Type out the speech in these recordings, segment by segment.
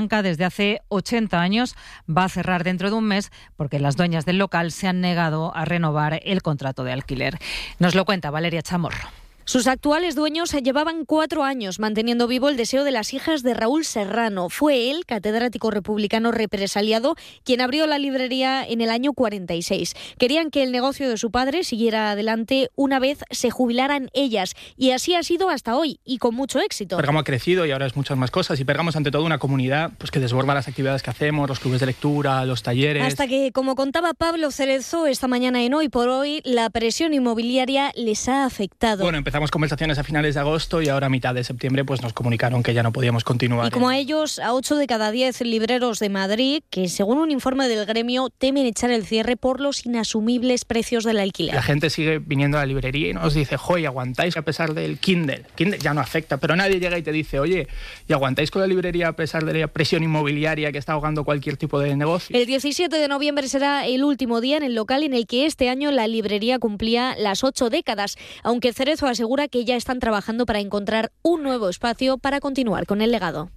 Salamanca desde hace 80 años. Va a cerrar dentro de un mes porque las dueñas del local se han negado a renovar el contrato de alquiler. Nos lo cuenta Valeria Chamorro. Sus actuales dueños llevaban 4 años manteniendo vivo el deseo de las hijas de Raúl Serrano. Fue él, catedrático republicano represaliado, quien abrió la librería en el año 46. Querían que el negocio de su padre siguiera adelante una vez se jubilaran ellas. Y así ha sido hasta hoy, y con mucho éxito. Pérgamo ha crecido y ahora es muchas más cosas. Y Pérgamo es ante todo una comunidad que desborda las actividades que hacemos, los clubes de lectura, los talleres. Hasta que, como contaba Pablo Cerezo esta mañana en Hoy por Hoy, la presión inmobiliaria les ha afectado. Bueno, empezamos conversaciones a finales de agosto y ahora a mitad de septiembre nos comunicaron que ya no podíamos continuar. Y como a ellos, a 8 de cada 10 libreros de Madrid, que según un informe del gremio temen echar el cierre por los inasumibles precios del alquiler. La gente sigue viniendo a la librería y nos dice, joder, ¿aguantáis a pesar del Kindle? Kindle ya no afecta, pero nadie llega y te dice, oye, ¿y aguantáis con la librería a pesar de la presión inmobiliaria que está ahogando cualquier tipo de negocio? El 17 de noviembre será el último día en el local en el que este año la librería cumplía las 8 décadas, aunque Cerezo asegura que ya están trabajando para encontrar un nuevo espacio para continuar con el legado.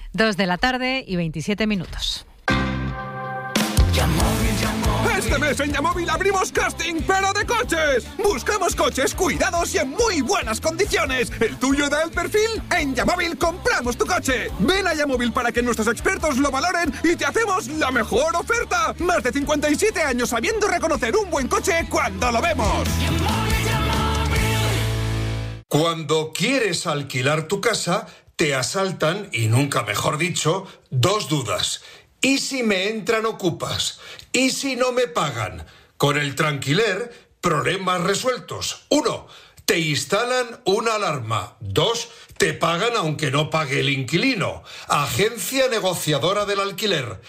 2:27 p.m. Este mes en Yamóvil abrimos casting, pero de coches. Buscamos coches cuidados y en muy buenas condiciones. ¿El tuyo da el perfil? En Yamóvil compramos tu coche. Ven a Yamóvil para que nuestros expertos lo valoren y te hacemos la mejor oferta. Más de 57 años sabiendo reconocer un buen coche cuando lo vemos. Cuando quieres alquilar tu casa, te asaltan, y nunca mejor dicho, 2 dudas. ¿Y si me entran ocupas? ¿Y si no me pagan? Con el Tranquiler, problemas resueltos. 1. Te instalan una alarma. 2. Te pagan aunque no pague el inquilino. Agencia negociadora del alquiler.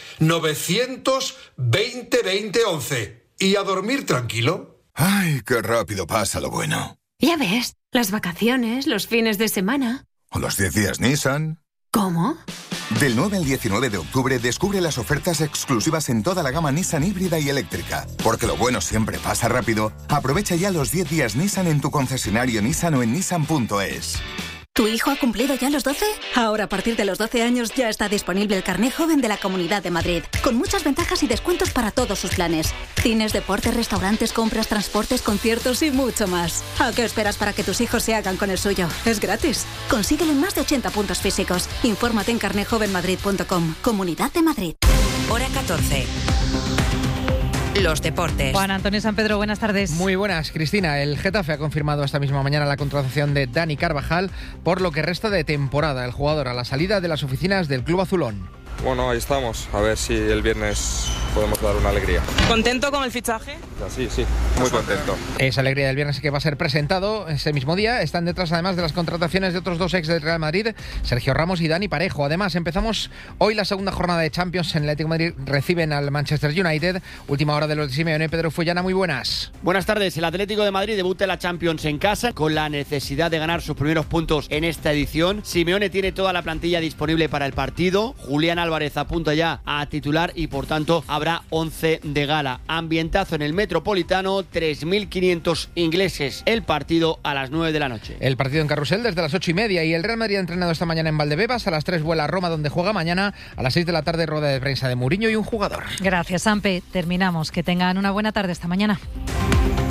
920-2011. ¿Y a dormir tranquilo? Ay, qué rápido pasa lo bueno. Ya ves, las vacaciones, los fines de semana. O los 10 días Nissan. ¿Cómo? Del 9 al 19 de octubre descubre las ofertas exclusivas en toda la gama Nissan híbrida y eléctrica. Porque lo bueno siempre pasa rápido. Aprovecha ya los 10 días Nissan en tu concesionario Nissan o en nissan.es. ¿Tu hijo ha cumplido ya los 12? Ahora, a partir de los 12 años, ya está disponible el carné joven de la Comunidad de Madrid, con muchas ventajas y descuentos para todos sus planes. Cines, deportes, restaurantes, compras, transportes, conciertos y mucho más. ¿A qué esperas para que tus hijos se hagan con el suyo? Es gratis. Consíguelo en más de 80 puntos físicos. Infórmate en carnejovenmadrid.com. Comunidad de Madrid. Hora 14. Los deportes. Juan Antonio San Pedro, buenas tardes. Muy buenas, Cristina. El Getafe ha confirmado esta misma mañana la contratación de Dani Carvajal por lo que resta de temporada. El jugador a la salida de las oficinas del club azulón. Bueno, ahí estamos. A ver si el viernes podemos dar una alegría. ¿Contento con el fichaje? Sí, muy contento. Esa alegría del viernes que va a ser presentado ese mismo día. Están detrás además de las contrataciones de otros 2 ex del Real Madrid, Sergio Ramos y Dani Parejo. Además, empezamos hoy la segunda jornada de Champions. En el Atlético de Madrid reciben al Manchester United. Última hora de los de Simeone. Pedro Fullana, muy buenas. Buenas tardes. El Atlético de Madrid debuta en la Champions en casa con la necesidad de ganar sus primeros puntos en esta edición. Simeone tiene toda la plantilla disponible para el partido. Julián Álvarez apunta ya a titular y por tanto habrá 11 de gala. Ambientazo en el Metropolitano, 3.500 ingleses. El partido a las 9 de la noche. El partido en Carrusel desde las 8:30 y el Real Madrid ha entrenado esta mañana en Valdebebas. A las 3 vuela a Roma, donde juega mañana. A las 6 de la tarde rueda de prensa de Mourinho y un jugador. Gracias, Sampe. Terminamos. Que tengan una buena tarde esta mañana.